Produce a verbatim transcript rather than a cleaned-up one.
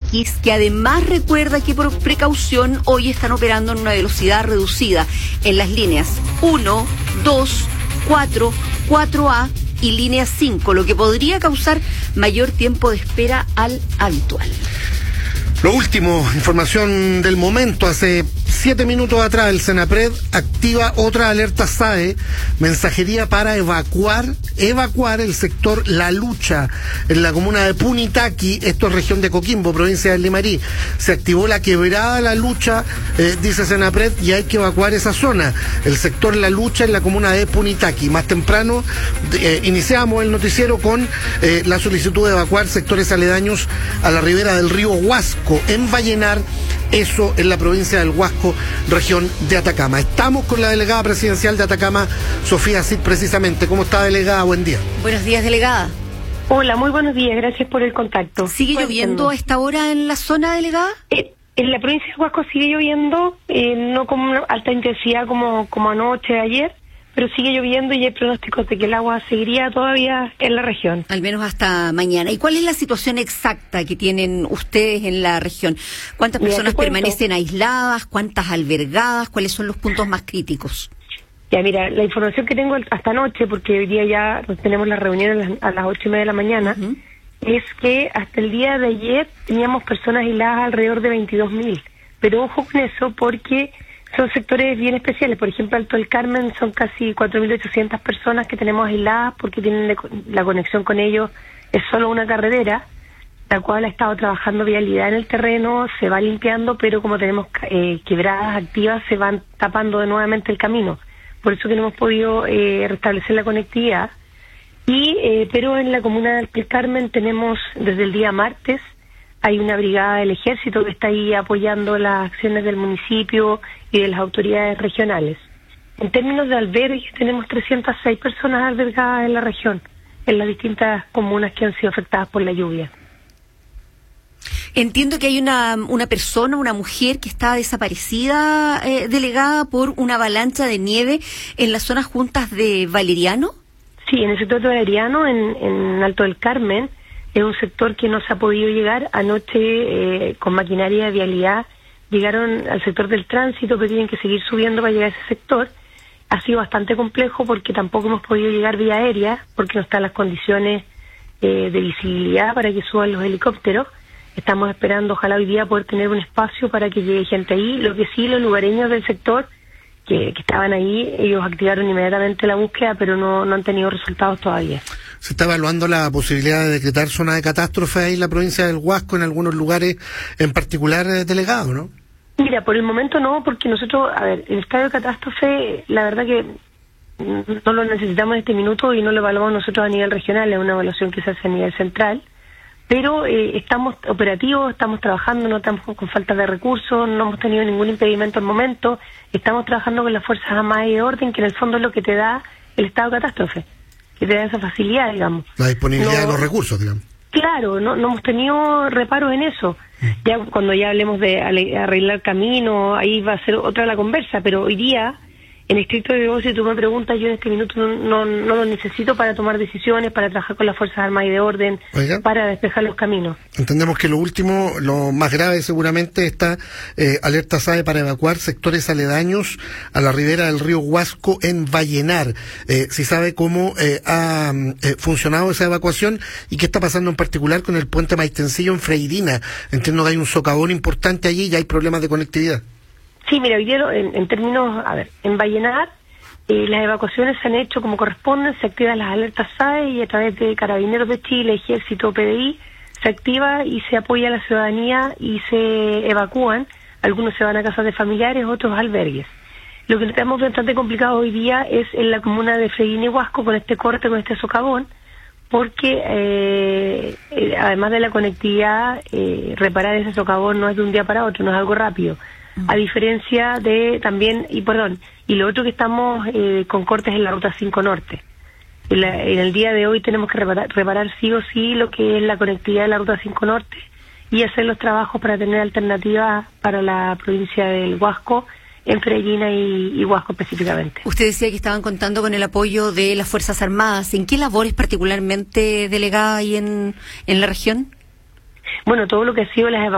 X, que además recuerda que por precaución hoy están operando en una velocidad reducida en las líneas uno, dos, cuatro, cuatro A y línea cinco, lo que podría causar mayor tiempo de espera al habitual. Lo último, información del momento. Hace siete minutos atrás el Senapred activa otra alerta S A E, mensajería para evacuar, evacuar el sector La Lucha, en la comuna de Punitaqui, esto es región de Coquimbo, provincia del Limarí. Se activó la quebrada La Lucha, eh, dice Senapred, y hay que evacuar esa zona, el sector La Lucha en la comuna de Punitaqui. Más temprano eh, iniciamos el noticiero con eh, la solicitud de evacuar sectores aledaños a la ribera del río Huasco, en Vallenar, eso en la provincia del Huasco, región de Atacama. Estamos con la delegada presidencial de Atacama, Sofía Cid, precisamente. ¿Cómo está, delegada? Buen día. Buenos días, delegada. Hola, muy buenos días, gracias por el contacto. ¿Sigue Cuéntanos. lloviendo a esta hora en la zona, delegada? Eh, en la provincia del Huasco sigue lloviendo, eh, no con una alta intensidad como, como anoche, ayer, pero sigue lloviendo y hay pronósticos de que el agua seguiría todavía en la región. Al menos hasta mañana. ¿Y cuál es la situación exacta que tienen ustedes en la región? ¿Cuántas Mira, personas te cuento. permanecen aisladas? ¿Cuántas albergadas? ¿Cuáles son los puntos más críticos? Ya, mira, la información que tengo hasta anoche, porque hoy día ya tenemos la reunión a las, a las ocho y media de la mañana, uh-huh. es que hasta el día de ayer teníamos personas aisladas alrededor de veintidós mil. Pero ojo con eso, porque son sectores bien especiales. Por ejemplo, Alto del Carmen son casi cuatro mil ochocientas personas que tenemos aisladas porque tienen la conexión con ellos, es solo una carretera, la cual ha estado trabajando vialidad en el terreno, se va limpiando, pero como tenemos eh, quebradas activas, se van tapando de nuevamente el camino. Por eso que no hemos podido eh, restablecer la conectividad. Y eh, pero en la comuna de Alto del Carmen tenemos desde el día martes, hay una brigada del ejército que está ahí apoyando las acciones del municipio y de las autoridades regionales. En términos de albergues, tenemos trescientas seis personas albergadas en la región, en las distintas comunas que han sido afectadas por la lluvia. Entiendo que hay una, una persona, una mujer que está desaparecida, eh, delegada por una avalancha de nieve en las zonas juntas de Valeriano. Sí, en el sector de Valeriano, en, en Alto del Carmen, es un sector que no se ha podido llegar. Anoche, eh, con maquinaria de vialidad, llegaron al sector del tránsito, pero tienen que seguir subiendo para llegar a ese sector. Ha sido bastante complejo porque tampoco hemos podido llegar vía aérea, porque no están las condiciones eh, de visibilidad para que suban los helicópteros. Estamos esperando, ojalá hoy día, poder tener un espacio para que llegue gente ahí. Lo que sí, los lugareños del sector que, que estaban ahí, ellos activaron inmediatamente la búsqueda, pero no, no han tenido resultados todavía. ¿Se está evaluando la posibilidad de decretar zona de catástrofe ahí en la provincia del Huasco, en algunos lugares en particular, eh, delegado, no? Mira, por el momento no, porque nosotros, a ver, el estado de catástrofe, la verdad que no lo necesitamos en este minuto y no lo evaluamos nosotros a nivel regional, es una evaluación que se hace a nivel central, pero eh, estamos operativos, estamos trabajando, no estamos con falta de recursos, no hemos tenido ningún impedimento al momento, estamos trabajando con las Fuerzas Armadas y de Orden, que en el fondo es lo que te da el estado de catástrofe, que te da esa facilidad, digamos. La disponibilidad no, de los recursos, digamos. Claro, no, no hemos tenido reparos en eso. Ya cuando ya hablemos de arreglar camino, ahí va a ser otra la conversa, pero hoy día, en estricto rigor, si tú me preguntas, yo en este minuto no, no, no lo necesito para tomar decisiones, para trabajar con las Fuerzas Armadas y de Orden, Oiga, para despejar los caminos. Entendemos que lo último, lo más grave seguramente, está eh, alerta S A E para evacuar sectores aledaños a la ribera del río Huasco en Vallenar. Eh, si sabe cómo eh, ha eh, funcionado esa evacuación y qué está pasando en particular con el puente Maitencillo en Freirina. Entiendo que hay un socavón importante allí y hay problemas de conectividad. Sí, mira, hoy día en, en términos, a ver, en Vallenar eh, las evacuaciones se han hecho como corresponden, se activan las alertas S A E y a través de Carabineros de Chile, Ejército, P D I, se activa y se apoya a la ciudadanía y se evacúan. Algunos se van a casas de familiares, otros a albergues. Lo que tenemos bastante complicado hoy día es en la comuna de Freirina y Huasco con este corte, con este socavón, porque eh, eh, además de la conectividad, eh, reparar ese socavón no es de un día para otro, no es algo rápido. A diferencia de también, y perdón, y lo otro que estamos eh, con cortes en la Ruta cinco Norte. En, la, en el día de hoy tenemos que reparar, reparar sí o sí lo que es la conectividad de la Ruta cinco Norte y hacer los trabajos para tener alternativas para la provincia del Huasco, en Freirina y, y Huasco específicamente. Usted decía que estaban contando con el apoyo de las Fuerzas Armadas. ¿En qué labores particularmente, delegada, ahí en, en la región? Bueno, todo lo que ha sido las